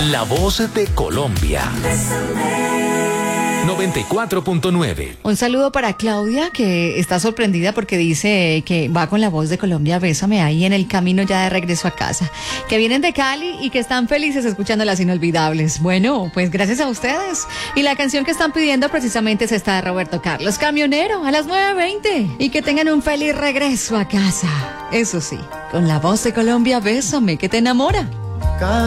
La voz de Colombia. 94.9. Un saludo para Claudia, que está sorprendida porque dice que va con La Voz de Colombia, Bésame, ahí en el camino ya de regreso a casa. Que vienen de Cali y que están felices escuchando Las Inolvidables. Bueno, pues gracias a ustedes. Y la canción que están pidiendo precisamente es esta de Roberto Carlos, Camionero, a las 9:20. Y que tengan un feliz regreso a casa. Eso sí, con La Voz de Colombia, Bésame, que te enamora.